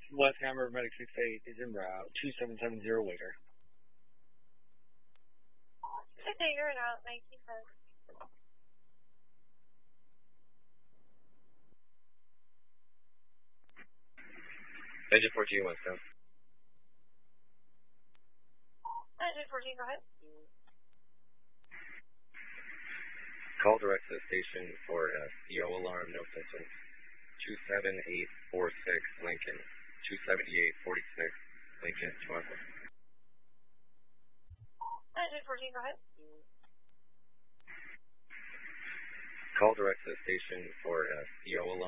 West Hammer Medic 68 is en route. 2770 waiter. Okay, you're en route. 1910. Engine 14, westbound. Engine 14, go ahead. Call direct to the station for CO alarm, no symptoms. 27846 Lincoln. 27846 Lincoln, Toronto. Engine 14, go ahead. Call direct to the station for CO